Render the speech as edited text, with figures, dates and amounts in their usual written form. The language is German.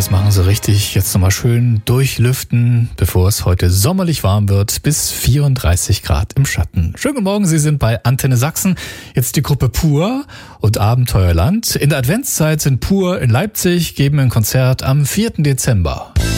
das machen Sie richtig. Jetzt nochmal schön durchlüften, bevor es heute sommerlich warm wird, bis 34 Grad im Schatten. Schönen guten Morgen, Sie sind bei Antenne Sachsen. Jetzt die Gruppe Pur und Abenteuerland. In der Adventszeit sind Pur in Leipzig, geben ein Konzert am 4. Dezember.